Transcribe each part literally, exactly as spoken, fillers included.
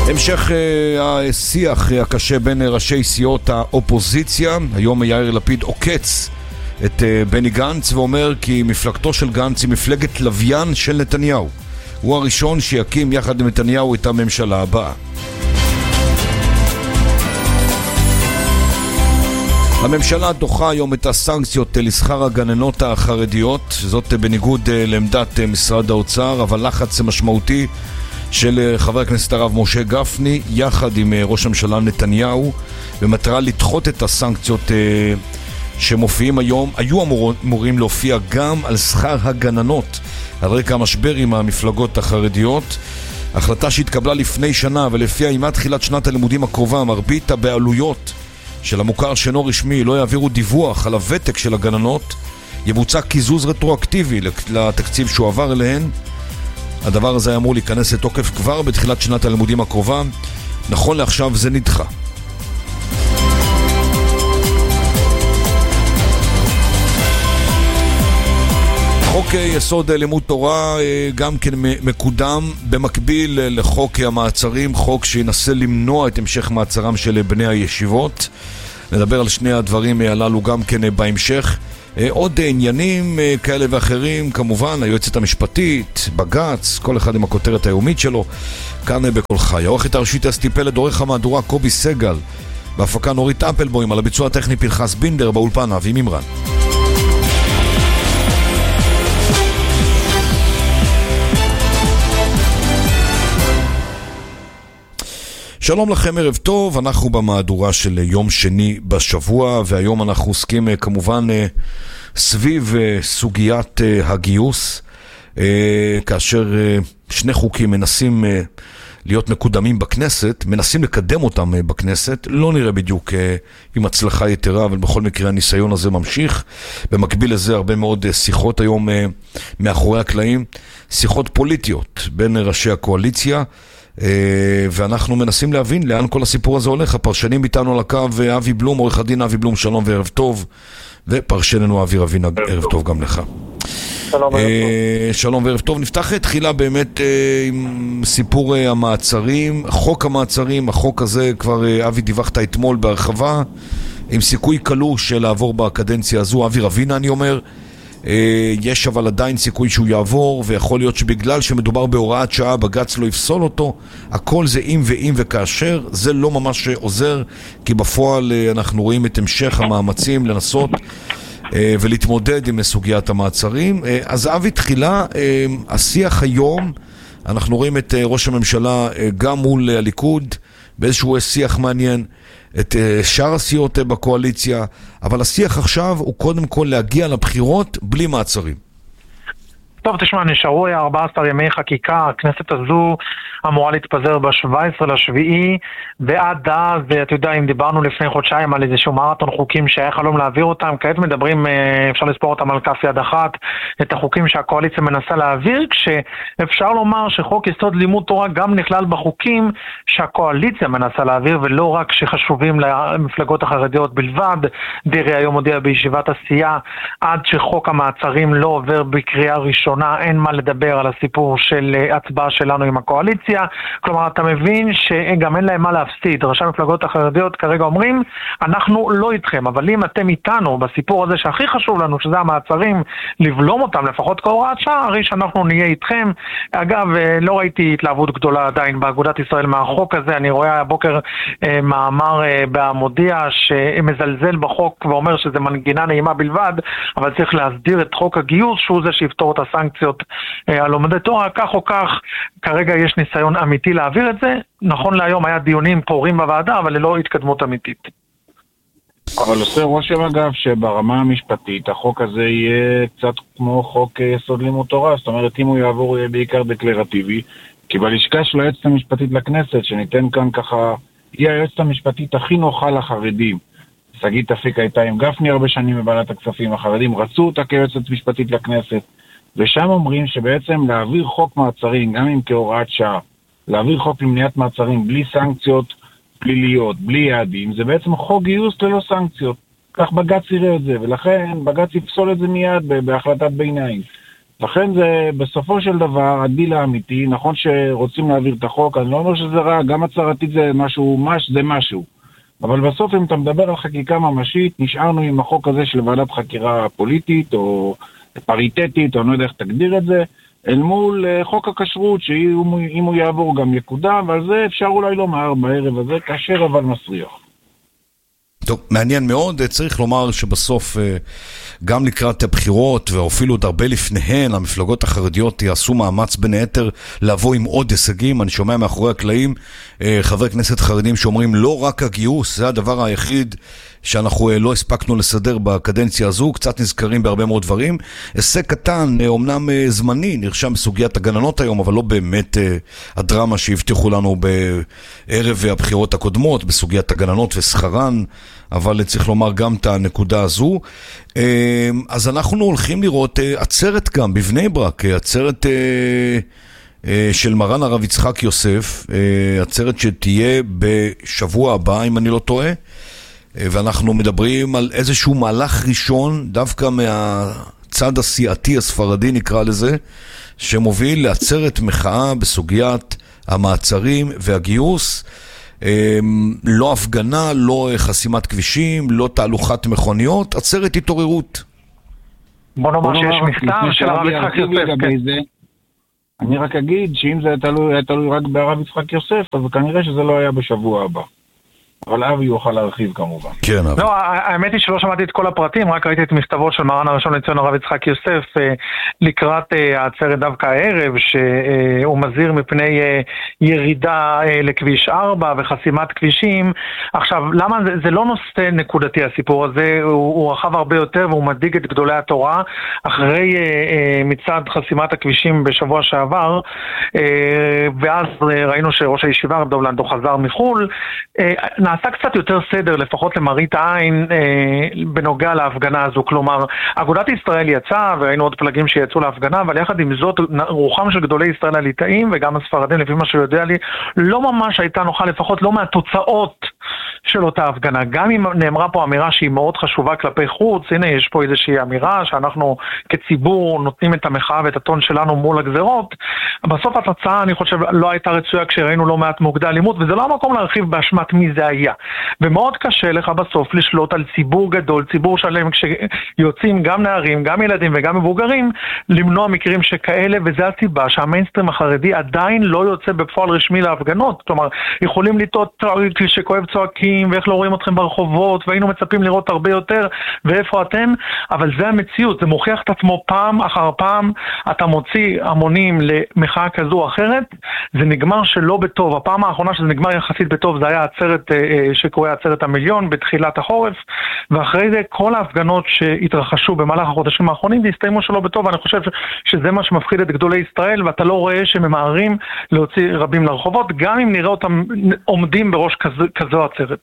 המשך השיח הקשה בין ראשי סיעות האופוזיציה. היום יאיר לפיד עוקץ את בני גנץ ואומר כי מפלגתו של גנץ היא מפלגת לוויין של נתניהו. הוא הראשון שיקים יחד עם נתניהו את הממשלה הבאה. הממשלה דוחה היום את הסנקציות לשכר הגננות החרדיות, זאת בניגוד לעמדת משרד האוצר, אבל לחץ משמעותי של חבר הכנסת הרב משה גפני יחד עם ראש הממשלה נתניהו במטרה לדחות את הסנקציות שמופיעים היום, היו אמורים להופיע גם על שכר הגננות על רקע המשבר עם המפלגות החרדיות. החלטה שהתקבלה לפני שנה ולפיה עם תחילת שנת הלימודים הקרובה מרבית הבעלויות של המוכר שאינו רשמי לא יעבירו דיווח על הוותק של הגננות, יבוצע קיזוז רטרואקטיבי לתקציב שהועבר אליהן. הדבר הזה אמור להיכנס לתוקף כבר בתחילת שנת הלימודים הקרובה. נכון לעכשיו זה נדחה. חוק יסוד לימוד תורה גם כן מקודם במקביל לחוק המעצרים, חוק שינסה למנוע את המשך מעצרם של בני הישיבות. נדבר על שני הדברים הללו גם כן בהמשך. עוד עניינים כאלה ואחרים, כמובן היועצת המשפטית, בגץ, כל אחד עם הכותרת היומית שלו, כאן בכל חי. העורכת הראשית אסתי פלד, עורך המהדורה קובי סגל, בהפקה נורית אפלבוים, על הביצוע הטכני פנחס בינדר, באולפן אבי מימרן. שלום לכם, ערב טוב, אנחנו במהדורה של יום שני בשבוע, והיום אנחנו עוסקים כמובן סביב סוגיית הגיוס, כאשר שני חוקים מנסים להיות מקודמים בכנסת, מנסים לקדם אותם בכנסת, לא נראה בדיוק עם הצלחה יתרה, אבל בכל מקרה הניסיון הזה ממשיך. במקביל לזה הרבה מאוד שיחות היום מאחורי הקלעים, שיחות פוליטיות בין ראשי הקואליציה, ואנחנו מנסים להבין לאן כל הסיפור הזה הולך. הפרשנים איתנו על הקו, אבי בלום, עורך הדין אבי בלום, שלום וערב טוב, ופרשננו אבי רבינה, ערב טוב גם לך. שלום וערב טוב. שלום וערב טוב. נפתח תחילה באמת עם סיפור המעצרים, חוק המעצרים. החוק הזה כבר אבי דיווחת אתמול בהרחבה, עם סיכוי קלוש לעבור בקדנציה הזו. אבי רבינה אני אומר, יש אבל עדיין סיכוי שהוא יעבור, ויכול להיות שבגלל שמדובר בהוראת שעה בגץ לא יפסול אותו. הכל זה אם ואם וכאשר, זה לא ממש עוזר, כי בפועל אנחנו רואים את המשך המאמצים לנסות ולהתמודד עם סוגיית המעצרים. אז אבי, תחילה השיח היום, אנחנו רואים את ראש הממשלה גם מול הליכוד באיזשהו שיח מעניין, את שאר הסיעות בקואליציה, אבל השיח עכשיו הוא קודם כל להגיע לבחירות בלי מעצרים. טוב, תשמע, נשארו ארבעה עשר ימי חקיקה, הכנסת הזו אמורה להתפזר ב-שבעה עשר לשביעי, ועד אז, אתה יודע, אם דיברנו לפני חודשיים על איזשהו מרתון חוקים שהיה חלום להעביר אותם, כעת מדברים, אפשר לספור אותם על כף יד אחת, את החוקים שהקואליציה מנסה להעביר, כשאפשר לומר שחוק יסוד לימוד תורה גם נכלל בחוקים שהקואליציה מנסה להעביר, ולא רק שחשובים למפלגות החרדיות בלבד. דרעי היום הודיע בישיבת הסיעה, עד שחוק המעצרים לא עובר בקריאה ראשונה, אין מה לדבר על הסיפור של הצבעה שלנו עם הקואליציה. כלומר, אתה מבין שגם אין להם מה להפסיד. ראשי המפלגות החרדיות כרגע אומרים, אנחנו לא איתכם, אבל אם אתם איתנו בסיפור הזה שהכי חשוב לנו, שזה המעצרים, לבלום אותם לפחות כהוראת שעה, הרי שאנחנו נהיה איתכם. אגב, לא ראיתי התלהבות גדולה עדיין באגודת ישראל מהחוק הזה. אני רואה הבוקר מאמר בהמודיע שמזלזל בחוק ואומר שזה מנגינה נעימה בלבד, אבל צריך להסדיר את חוק הגיוס, שהוא זה שיפתור את הסנקציות על לומדי תורה. כך או כך, כרגע יש ניסיון אמיתי להעביר את זה. נכון להיום היה דיונים פורים בוועדה, אבל ללא התקדמות אמיתית. אבל עושה רושם אגב שברמה המשפטית החוק הזה יהיה קצת כמו חוק יסוד לימוד תורה, זאת אומרת אם הוא יעבור הוא יהיה בעיקר דקלרטיבי, כי בלשכה של היועצת המשפטית לכנסת, שניתן כאן ככה, היא היועצת המשפטית הכי נוחה לחרדים. שגית אפיק הייתה עם גפני הרבה שנים בוועדת הכספים, החרדים רצו אותה כיועצת משפטית לכנסת, ושם אומרים שבעצם להעביר חוק מעצרים, גם אם כהוראת שעה, להעביר חוק למניעת מעצרים בלי סנקציות פליליות, בלי יעדים, זה בעצם חוק גיוס ללא סנקציות. כך בגץ יראה את זה, ולכן בגץ יפסול את זה מיד בהחלטת ביניים. לכן זה בסופו של דבר הדיל האמיתי, נכון שרוצים להעביר את החוק, אני לא אומר שזה רע, גם הצהרתית זה משהו, מש, זה משהו. אבל בסוף אם אתה מדבר על חקיקה ממשית, נשארנו עם החוק הזה של ועדת חקירה פוליטית או פריטטית, או אני לא יודע איך תגדיר את זה, אל מול חוק הכשרות, שאם הוא יעבור גם יקודם, ועל זה אפשר אולי לומר בערב הזה, קשר אבל מסריח. טוב, מעניין מאוד, צריך לומר שבסוף גם לקראת הבחירות ואפילו עוד הרבה לפניהן המפלגות החרדיות יעשו מאמץ בין היתר לבוא עם עוד הישגים. אני שומע מאחורי הקלעים חברי כנסת חרדים שאומרים לא רק הגיוס, זה הדבר היחיד שאנחנו לא הספקנו לסדר בקדנציה הזו, קצת נזכרים בהרבה מאוד דברים. הישג קטן, אומנם זמני, נרשם בסוגיית הגננות היום, אבל לא באמת הדרמה שהבטיחו לנו בערב הבחירות הקודמות, בסוגיית הגננות ושכרן, אבל צריך לומר גם את הנקודה הזו. אז אנחנו הולכים לראות עצרת גם בבני ברק, עצרת של מרן הרב יצחק יוסף, עצרת שתהיה בשבוע הבא, אם אני לא טועה, ואנחנו מדברים על איזשהו מהלך ראשון, דווקא מהצד הסיעתי הספרדי נקרא לזה, שמוביל לעצרת מחאה בסוגיית המעצרים והגיוס. לא הפגנה, לא חסימת כבישים, לא תהלוכת מכוניות, עצרת התעוררות. בוא נאמר שיש מכתב של הרב יצחק יוסף. אני רק אגיד שאם זה היה תלוי רק ברב יצחק יוסף, אז כנראה שזה לא היה בשבוע הבא. אבל אבי יוכל להרחיב כמובן. כן, אבי. לא, האמת היא שלא שמעתי את כל הפרטים, רק ראיתי את מכתבו של מרן הראשון לציון הרב יצחק יוסף לקראת העצרת דווקא הערב, שהוא מזהיר מפני ירידה לכביש ארבע וחסימת כבישים. עכשיו, למה זה, זה לא נושא נקודתי הסיפור הזה, הוא, הוא רחב הרבה יותר והוא מדאיג את גדולי התורה. אחרי מצד חסימת הכבישים בשבוע שעבר, ואז ראינו שראש הישיבה הרב דב לנדו חזר מחול, נעשה קצת יותר סדר, לפחות למראית העין, אה, בנוגע להפגנה הזו. כלומר, אגודת ישראל יצאה, והיינו עוד פלגים שיצאו להפגנה, אבל יחד עם זאת, רוחם של גדולי ישראל הליטאים, וגם הספרדים, לפי מה שיודע לי, לא ממש הייתה נוחה, לפחות לא מהתוצאות של אותה הפגנה. גם אם נאמרה פה אמירה שהיא מאוד חשובה כלפי חוץ, הנה יש פה איזושהי אמירה שאנחנו כציבור נותנים את המחאה ואת הטון שלנו מול הגזרות, בסוף התוצאה, אני חושב, לא הייתה רצויה כשראינו לא מעט מוקדי אלימות, וזה לא המקום להרחיב באשמת מי זה היה. ומאוד קשה לך בסוף לשלוט על ציבור גדול, ציבור שלם, כשיוצאים גם נערים, גם ילדים וגם מבוגרים, למנוע מקרים שכאלה, וזה הסיבה שהמיינסטרים החרדי עדיין לא יוצא בפועל רשמי להפגנות. כלומר, יכולים לטעות שכואב צועקים, ואיך לא רואים אתכם ברחובות, והיינו מצפים לראות הרבה יותר, ואיפה אתם, אבל זה המציאות, זה מוכיח את עצמו פעם אחר פעם, אתה מוציא המונים למחאה כזו או אחרת, זה נגמר שלא בטוב. הפעם האחרונה שזה נגמר יחסית בטוב, זה היה עצרת שקורא עצרת המיליון בתחילת החורף, ואחרי זה כל ההפגנות שהתרחשו במהלך החודשים האחרונים והסתיימו שלא בטוב, ואני חושב שזה מה שמפחיד את גדולי ישראל, ואתה לא רואה שממהרים להוציא רבים לרחובות, גם אם נראה אותם עומדים בראש כזו, כזו עצרת.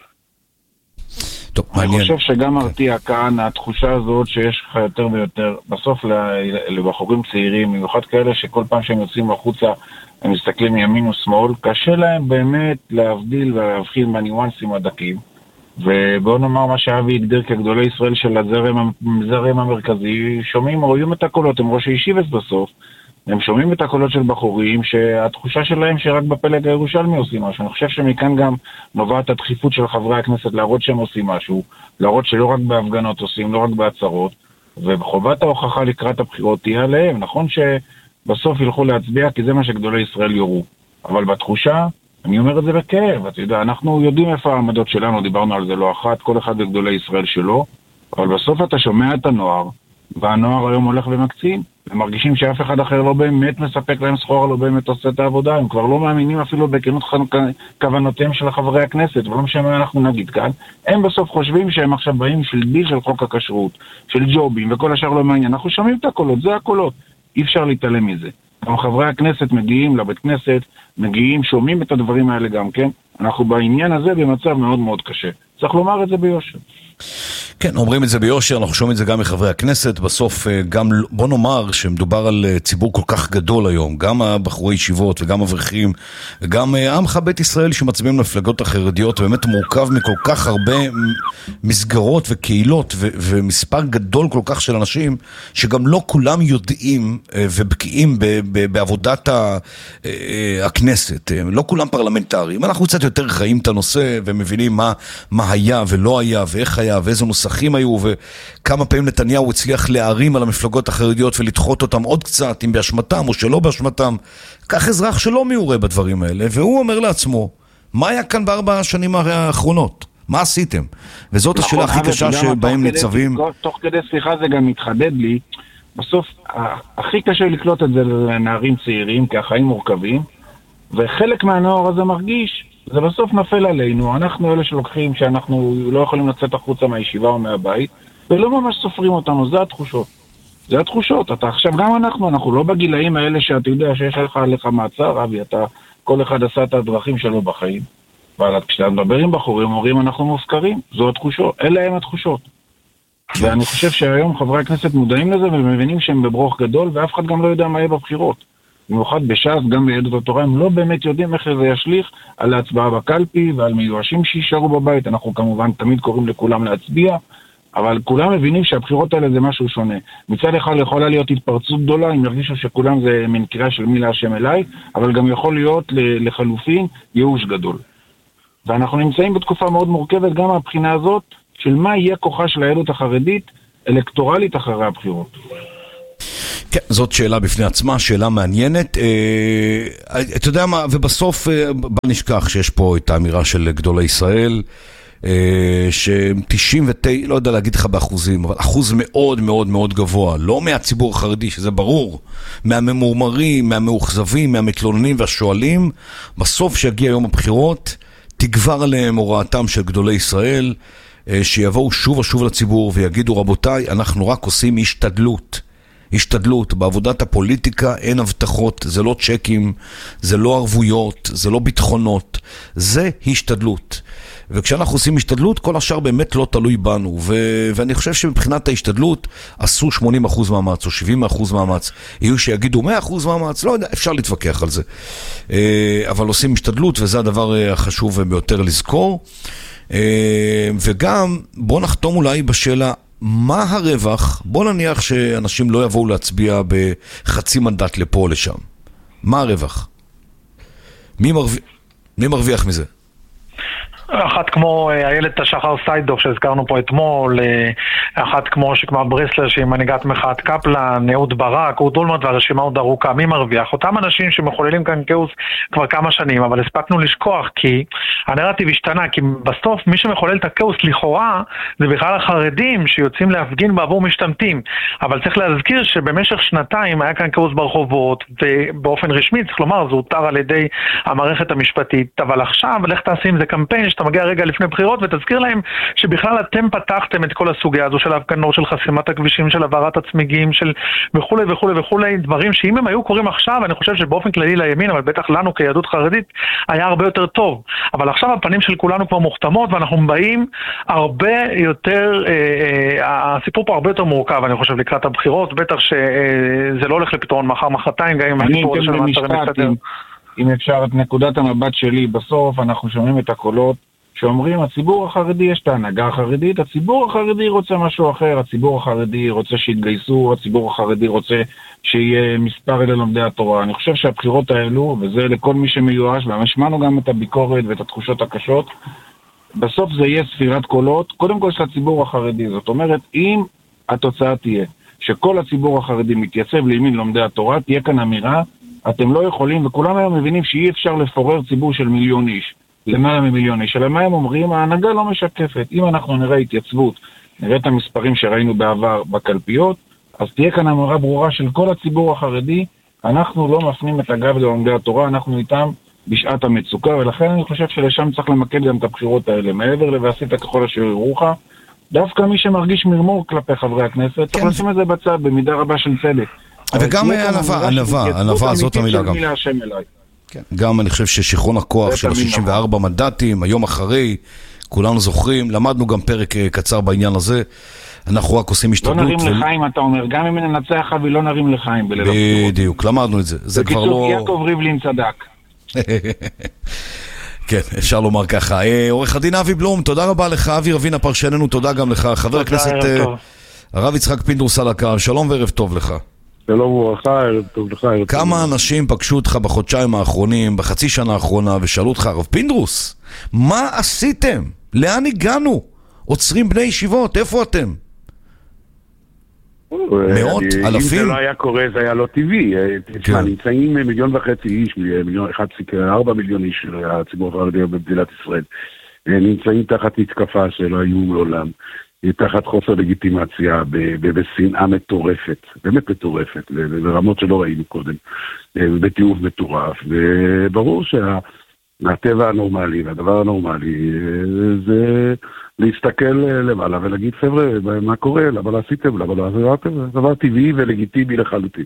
טוב, אני מעניין. חושב שגם מרתיע כאן התחושה הזאת שיש לך יותר ויותר, בסוף לבחורים צעירים, במיוחד כאלה שכל פעם שהם יוצאים החוצה הם מסתכלים ימין ושמאל, קשה להם באמת להבדיל ולהבחין מהניואנסים הדקים. ובואו נאמר מה שאבי הגדיר כגדולי ישראל של הזרם, הזרם המרכזי, שומעים, רואים את הקולות, הם ראש הישיבת בסוף, הם שומעים את הקולות של בחורים, שהתחושה שלהם שרק בפלג הירושלמי עושים משהו. אני חושב שמכאן גם נובעת הדחיפות של חברי הכנסת להראות שהם עושים משהו, להראות שלא רק בהפגנות עושים, לא רק בהצהרות, ובחובת ההוכחה לקראת הבחירות תהיה עליהם. נכון שבסוף ילכו להצביע, כי זה מה שגדולי ישראל יורו. אבל בתחושה, אני אומר את זה בכאב, אתה יודע, אנחנו יודעים איפה העמדות שלנו, דיברנו על זה לא אחת, כל אחד בגדולי ישראל שלו, אבל בסוף אתה שומע את הנוער, והנוער היום הולך ומקצין, הם מרגישים שאף אחד אחר לא באמת מספק להם סחורה, לא באמת עושה את העבודה, הם כבר לא מאמינים אפילו בכנות כוונותיהם של חברי הכנסת, ולא משנה מה אנחנו נגיד כאן, הם בסוף חושבים שהם עכשיו באים של דיל של חוק הכשרות, של ג'ובים, וכל השאר לא מעניין. אנחנו שומעים את הקולות, זה הקולות, אי אפשר להתעלם מזה. גם חברי הכנסת מגיעים לבית כנסת, מגיעים, שומעים את הדברים האלה גם כן, אנחנו בעניין הזה במצב מאוד מאוד קשה. צריך לומר את זה ביושר. כן, אומרים את זה ביושר, אנחנו שומעים את זה גם מחברי הכנסת, בסוף גם, בוא נאמר שמדובר על ציבור כל כך גדול היום, גם הבחורי ישיבות וגם אברכים, וגם עמך בית ישראל שמצביעים למפלגות החרדיות, באמת מורכב מכל כך הרבה מסגרות וקהילות, ו- ומספר גדול כל כך של אנשים, שגם לא כולם יודעים ובקיאים ב- ב- בעבודת ה- הכנסת, לא כולם פרלמנטריים, אנחנו קצת יותר חיים את הנושא, ומבינים מה, מה היה ולא היה, ואיך היה, ואיזה נוסחים היו, וכמה פעמים נתניהו הצליח להרים על המפלגות החרדיות ולדחות אותם עוד קצת, אם באשמתם או שלא באשמתם. כך אזרח שלא מעורה בדברים האלה, והוא אומר לעצמו, מה היה כאן בארבע השנים האחרונות? מה עשיתם? וזאת השאלה הכי קשה שבהם ניצבים. תוך כדי שיחה זה גם מתחדד לי, בסוף הכי קשה לקלוט את זה לנערים צעירים, כי החיים מורכבים, וחלק מהנוער הזה מרגיש, זה בסוף נפל עלינו, אנחנו אלה שלוקחים שאנחנו לא יכולים לצאת החוצה מהישיבה או מהבית, ולא ממש סופרים אותנו, זה התחושות. זה התחושות, אתה עכשיו, גם אנחנו, אנחנו לא בגילאים האלה שאתה יודע שיש לך עליך מעצר, אבי, אתה, כל אחד עשה את הדרכים שלו בחיים, אבל כשאתה מדבר עם בחורים, אומרים אנחנו מופקרים, זו התחושות, אלה הם התחושות. ואני חושב שהיום חברי הכנסת מודעים לזה ומבינים שהם בברוך גדול, ואף אחד גם לא יודע מה יהיה בבחירות. במיוחד בש"ס, גם ביהדות התורה, הם לא באמת יודעים איך זה ישליך על ההצבעה בקלפי ועל מיואשים שישארו בבית. אנחנו כמובן תמיד קוראים לכולם להצביע, אבל כולם מבינים שהבחירות האלה זה משהו שונה. מצד אחד יכולה להיות התפרצות גדולה, אם ירגישו שכולם זה מן קריאה של מי להשם אליי, אבל גם יכול להיות לחלופין ייאוש גדול. ואנחנו נמצאים בתקופה מאוד מורכבת גם מהבחינה הזאת, של מה יהיה כוחה של היהדות החרדית אלקטורלית אחרי הבחירות. כן, זאת שאלה בפני עצמה, שאלה מעניינת. אה, אתה יודע מה, ובסוף אה, בוא נשכח שיש פה את האמירה של גדולי ישראל, אה, ש-תשעים ותשע, לא יודע להגיד לך באחוזים, אבל אחוז מאוד מאוד מאוד גבוה, לא מהציבור החרדי, שזה ברור, מהממורמרים, מהמאוכזבים, מהמתלוננים והשואלים, בסוף שיגיע יום הבחירות, תגבר עליהם הוראתם של גדולי ישראל, אה, שיבואו שוב ושוב לציבור ויגידו, רבותיי, אנחנו רק עושים השתדלות. השתדלות, בעבודת הפוליטיקה אין הבטחות, זה לא צ'קים, זה לא ערבויות, זה לא ביטחונות, זה השתדלות. וכשאנחנו עושים השתדלות, כל השאר באמת לא תלוי בנו, ו- ואני חושב שמבחינת ההשתדלות, עשו שמונים אחוז מאמץ או שבעים אחוז מאמץ, יהיו שיגידו מאה אחוז מאמץ, לא יודע, אפשר להתווכח על זה. אבל עושים השתדלות, וזה הדבר החשוב ביותר לזכור. וגם, בוא נחתום אולי בשאלה, מה הרווח? בוא נניח שאנשים לא יבואו להצביע בחצי מנדט לפה או לשם. מה הרווח? מי מרוויח, מי מרוויח מזה? אחת כמו איילת השחר סיידוב שהזכרנו פה אתמול, אחת כמו שקמה ברסלר שהיא מנהיגת מחאת קפלן, אהוד ברק, אהוד אולמרט, והרשימה עוד ארוכה. מי מרוויח? אותם אנשים שמחוללים כאן כאוס כבר כמה שנים, אבל הספקנו לשכוח כי הנרטיב השתנה, כי בסוף מי שמחולל את הכאוס לכאורה זה בכלל החרדים שיוצאים להפגין בעבור משתמטים, אבל צריך להזכיר שבמשך שנתיים היה כאן כאוס ברחובות, ובאופן רשמי צריך לומר זה הותר על ידי המערכת המשפטית, אבל עכשיו לך תעשי עם זה קמפיין אתה מגיע רגע לפני בחירות ותזכיר להם שבכלל אתם פתחתם את כל הסוגיה הזו של ההפגנות, של חסימת הכבישים, של העברת הצמיגים, של וכולי וכולי וכולי, דברים שאם הם היו קוראים עכשיו, אני חושב שבאופן כללי לימין, אבל בטח לנו כיהדות חרדית, היה הרבה יותר טוב. אבל עכשיו הפנים של כולנו כבר מוכתמות, ואנחנו באים הרבה יותר, אה, אה, הסיפור פה הרבה יותר מורכב, אני חושב, לקראת הבחירות, בטח שזה לא הולך לפתרון מחר מחרתיים, גם אם הסיפור של המעצרים מסתדר. אם אפשר את נקודת המבט שלי, בסוף אנחנו שומעים את הקולות שאומרים, הציבור החרדי יש את ההנהגה החרדית, הציבור החרדי רוצה משהו אחר, הציבור החרדי רוצה שיתגייסו, הציבור החרדי רוצה שיהיה מספר אלה לומדי התורה. אני חושב שהבחירות האלו, וזה לכל מי שמיואש, והשמענו גם את הביקורת ואת התחושות הקשות, בסוף זה יהיה ספירת קולות, קודם כל של הציבור החרדי. זאת אומרת, אם התוצאה תהיה שכל הציבור החרדי מתייצב לימין לומדי התורה, תהיה כאן אמירה, אתם לא יכולים, וכולם היום מבינים שאי אפשר לפורר ציבור של מיליון איש, למעלה ממיליון איש. אלא מה הם אומרים? ההנהגה לא משקפת. אם אנחנו נראה התייצבות, נראה את המספרים שראינו בעבר בקלפיות, אז תהיה כאן אמירה ברורה של כל הציבור החרדי, אנחנו לא מפנים את הגב ללומדי התורה, אנחנו איתם בשעת המצוקה, ולכן אני חושב שלשם צריך למקד גם את הבחירות האלה. מעבר לבעשית ככל אשר ירוך, דווקא מי שמרגיש מרמור כלפי חברי הכנסת, צריך לשים את זה בצד במידה רבה של צדק. וגם ענווה, ענווה, ענווה, זאת המילה גם. כן. גם אני חושב ששכרון הכוח של ה-שישים וארבע מנדטים, היום אחרי, כולנו זוכרים, למדנו גם פרק קצר בעניין הזה, אנחנו רק עושים השתדלות. לא נרים ו... לחיים, אתה אומר, גם אם ננצח חבי, לא נרים לחיים בליל הבחירות. בדיוק, למדנו את זה. זה כבר לא... בקיצור, יעקב ריבלין צדק. כן, אפשר לומר ככה. עורך הדין אבי בלום, תודה רבה לך, אבי רבינה פרשננו, תודה גם לך. חבר הכנסת הרב יצחק פינדרוס על הקהל, שלום וערב טוב לך. שלום וברכה, ערב טוב לך. כמה אנשים פגשו אותך בחודשיים האחרונים, בחצי שנה האחרונה, ושאלו אותך, הרב פינדרוס, מה עשיתם? לאן הגענו? עוצרים בני ישיבות, איפה אתם? מאות, אלפים? אם זה לא היה קורה, זה היה לא טבעי. תשמע, נמצאים מיליון וחצי איש, מיליון אחד נקודה ארבע מיליון איש של הציבור החרדי במדינת ישראל. נמצאים תחת התקפה שלא היו מעולם. תחת חוסר לגיטימציה, בשנאה מטורפת, באמת מטורפת, ברמות שלא ראינו קודם, בטירוף מטורף, וברור שהטבע הנורמלי, והדבר הנורמלי, זה להסתכל למעלה ולהגיד, חבר'ה, מה קורה, למה לא עשיתם, למה לא עשיתם, זה דבר טבעי ולגיטימי לחלוטין.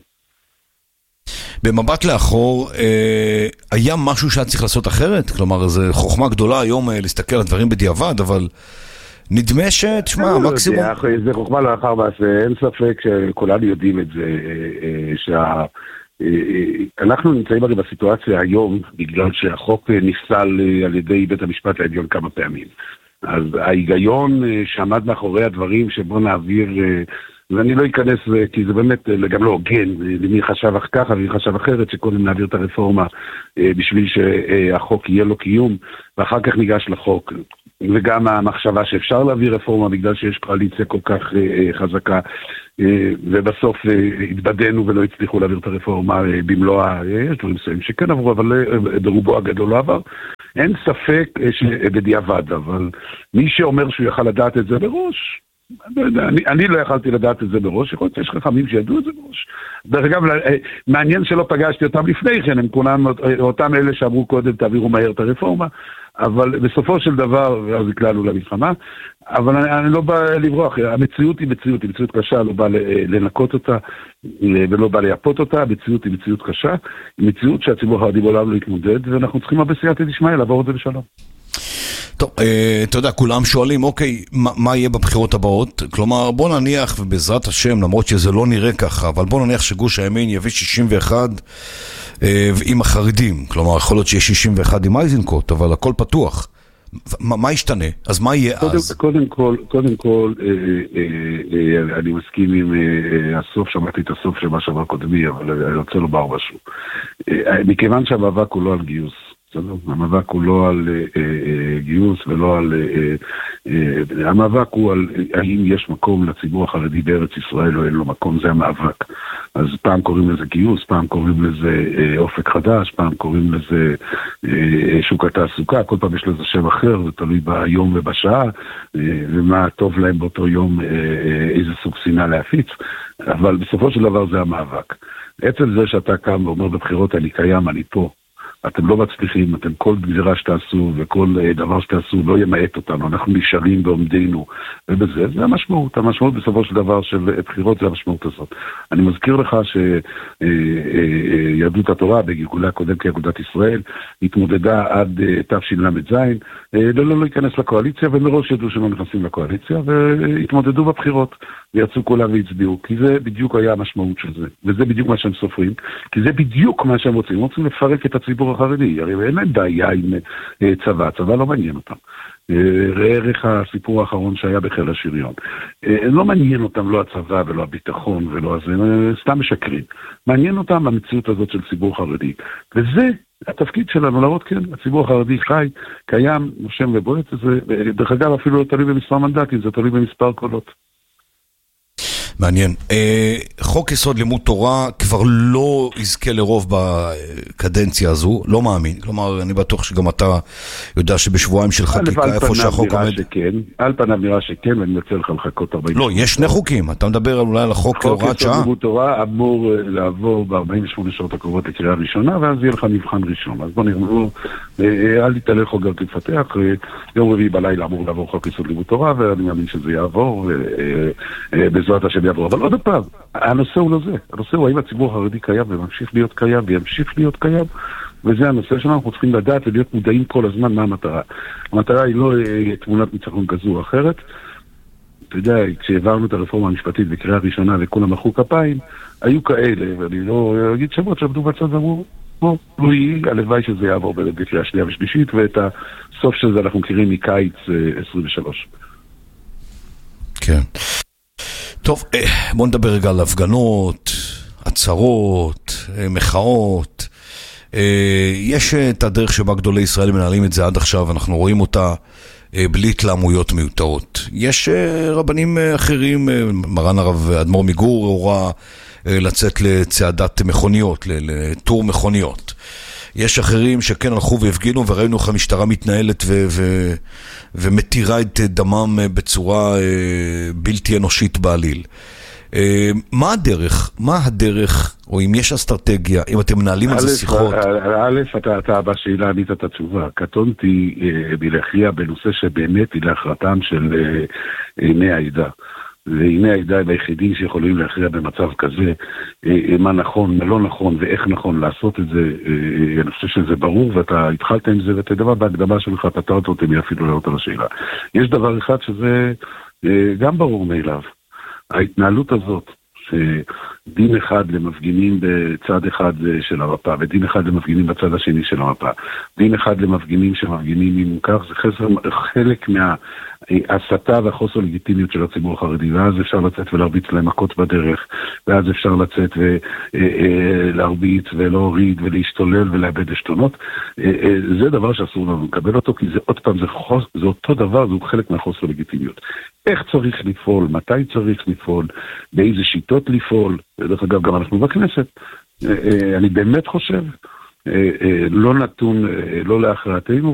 במבט לאחור, אה, היה משהו שהיה צריך לעשות אחרת? כלומר, זו חוכמה גדולה היום אה, להסתכל על דברים בדיעבד, אבל... נדמה שתשמע, מקסימום... זה חוכמה לאחר מעשה, אין ספק שכולנו יודעים את זה, שאנחנו נמצאים הרי בסיטואציה היום, בגלל שהחוק נפסל על ידי בית המשפט העליון כמה פעמים. אז ההיגיון שעמד מאחורי הדברים שבו נעביר, ואני לא אכנס, כי זה באמת גם לא הוגן, למי חשב ככה ומי חשב אחרת, שקודם נעביר את הרפורמה בשביל שהחוק יהיה לו קיום, ואחר כך ניגש לחוק. וגם המחשבה שאפשר להביא רפורמה בגלל שיש קואליציה כל כך חזקה, ובסוף התבדנו ולא הצליחו להעביר את הרפורמה במלואה. יש דברים מסוימים שכן עברו, אבל ברובו הגדול לא עבר. אין ספק שבדיעבד, אבל מי שאומר שהוא יכל לדעת את זה בראש, אני, אני לא יכלתי לדעת את זה בראש, יכול להיות שיש חכמים שידעו את זה בראש. דרך אגב, מעניין שלא פגשתי אותם לפני כן, הם כולם, אותם אלה שאמרו קודם, תעבירו מהר את הרפורמה, אבל בסופו של דבר, אז הקלענו למלחמה, אבל אני, אני לא בא לברוח, המציאות היא מציאות, היא מציאות קשה, לא בא לנקות אותה, ולא בא לייפות אותה, המציאות היא מציאות קשה, היא מציאות שהציבור החרדי בעולם לא יתמודד, ואנחנו צריכים בסייעתא דשמיא לעבור את זה בשלום. טוב, אתה יודע, כולם שואלים, אוקיי, מה, מה יהיה בבחירות הבאות? כלומר, בוא נניח, ובעזרת השם, למרות שזה לא נראה ככה, אבל בוא נניח שגוש הימין יביא שישים ואחת אה, עם החרדים. כלומר, יכול להיות שיש שישים ואחת עם אייזנקוט, אבל הכל פתוח. מה, מה ישתנה? אז מה יהיה קודם, אז? קודם כל, קודם כל, אה, אה, אה, אני מסכים עם אה, הסוף, שמעתי את הסוף של מה שאמר קודמי, אבל אני רוצה לומר משהו. אה, מכיוון שהמאבק הוא לא על גיוס, המאבק הוא לא על אה, אה, גיוס ולא על... אה, אה, המאבק הוא על האם יש מקום לציבור החרדי בארץ ישראל או אין לו מקום, זה המאבק. אז פעם קוראים לזה גיוס, פעם קוראים לזה אה, אופק חדש, פעם קוראים לזה אה, שוק התעסוקה, כל פעם יש לזה שם אחר, זה תלוי ביום ובשעה, אה, ומה טוב להם באותו יום, אה, אה, איזה סוג שנאה להפיץ, אבל בסופו של דבר זה המאבק. עצם זה שאתה קם ואומר בבחירות אני קיים, אני פה, אתם לא מצליחים, אתם כל גזירה שתעשו וכל דבר שתעשו לא ימעט אותנו, אנחנו נשארים בעומדנו, ובזה, זה המשמעות, המשמעות בסופו של דבר של בחירות זה המשמעות הזאת. אני מזכיר לך שיהדות התורה בגלגולה הקודם כאגודת ישראל, התמודדה עד תשל"ז, לא לא להיכנס לקואליציה, ומראש ידעו שלא נכנסים לקואליציה, והתמודדו בבחירות, ויצאו כולם והצביעו, כי זה בדיוק היה המשמעות של זה, וזה בדיוק מה שהם סופרים, כי זה בדיוק מה שהם רוצים, הם רוצים לפרק את הציבור החרדי, הרי אין להם בעיה עם צבא, צבא לא מעניין אותם. ראה ערך הסיפור האחרון שהיה בחיל השריון. לא מעניין אותם לא הצבא ולא הביטחון ולא הזה, סתם משקרים. מעניין אותם המציאות הזאת של ציבור חרדי. וזה התפקיד שלנו, להראות כן, הציבור החרדי חי, קיים, נושם ובועט, דרך אגב אפילו לא תלוי במספר מנדטים, זה תלוי במספר קולות. מעניין. חוק יסוד לימוד תורה כבר לא יזכה לרוב בקדנציה הזו, לא מאמין. כלומר, אני בטוח שגם אתה יודע שבשבועיים של חקיקה, איפה שהחוק עומד... על פניו נראה שכן, ואני מציע לך לחכות ארבעים לא, יש שני חוקים. אתה מדבר אולי על החוק כהוראת שעה. חוק יסוד לימוד תורה אמור לעבור ב-ארבעים ושמונה שעות הקרובות לקריאה ראשונה, ואז יהיה לך מבחן ראשון. אז בוא נראה, אל תתעלה חוק גם תתפתח. יום רביעי בלילה אמור לעבור חוק יסוד לימוד תורה, ואני מאמין שזה יעבור, בעזרת השם יעבור. אבל עוד פעם, הנושא הוא לא זה. הנושא הוא האם הציבור החרדי קיים וממשיך להיות קיים וימשיך להיות קיים, וזה הנושא שלנו, אנחנו צריכים לדעת ולהיות מודעים כל הזמן מה המטרה. המטרה היא לא תמונת ניצחון כזו או אחרת. אתה יודע, כשהעברנו את הרפורמה המשפטית בקריאה ראשונה וכולם מחאו כפיים, היו כאלה, ואני לא אגיד שמות שעבדו בצד, אמרו, בוא, לא יהיה, הלוואי שזה יעבור בקריאה שנייה ושלישית, ואת הסוף של זה אנחנו מכירים מקיץ עשרים ושלוש. כן. טוב, בוא נדבר רגע על הפגנות, עצרות, מחאות. יש את הדרך שבה גדולי ישראל מנהלים את זה עד עכשיו, אנחנו רואים אותה בלי התלהמויות מיותרות. יש רבנים אחרים, מרן הרב אדמו"ר מגור הורה לצאת לצעדת מכוניות, לטור מכוניות. יש אחרים שכן הלכו והפגינו וראינו איך המשטרה מתנהלת ו- ו- ומתירה את דמם בצורה בלתי אנושית בעליל. מה הדרך? מה הדרך, או אם יש אסטרטגיה, אם אתם מנהלים על זה שיחות? א', אתה, אתה בשאלה ענית את התשובה. קטונתי מלהכריע בנושא שבאמת היא להכרעתם של עיני העדה. והנה העדה הם היחידים שיכולים להכריע במצב כזה, מה נכון, מה לא נכון, ואיך נכון לעשות את זה. אני חושב שזה ברור, ואתה התחלת עם זה, ואתה דבר בהקדמה שלך, אתה תראה אותי מי אפילו לענות על השאלה. יש דבר אחד שזה גם ברור מאליו. ההתנהלות הזאת, שדין אחד למפגינים בצד אחד של המפה, ודין אחד למפגינים בצד השני של המפה, דין אחד למפגינים שמפגינים אם כך, זה חסר, חלק מההסתה והחוסר לגיטימיות של הציבור החרדי, ואז אפשר לצאת ולהרביץ להם מכות בדרך, ואז אפשר לצאת ולהרביץ ולהוריד ולהשתולל ולאבד השתונות. זה דבר שאסור לנו לקבל אותו, כי זה עוד פעם, זה, חוס, זה אותו דבר, זה חלק מהחוסר לגיטימיות. איך צריך לפעול, מתי צריך לפעול, באיזה שיטות לפעול, ודרך אגב גם אנחנו בכנסת, אני באמת חושב, לא נתון, לא להכרעתנו,